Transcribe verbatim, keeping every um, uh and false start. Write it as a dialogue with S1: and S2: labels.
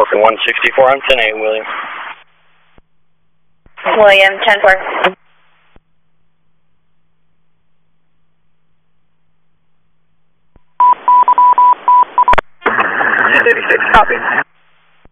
S1: one sixty-four, I'm ten eight, William.
S2: William, ten four.
S3: ten thirty-six, copy.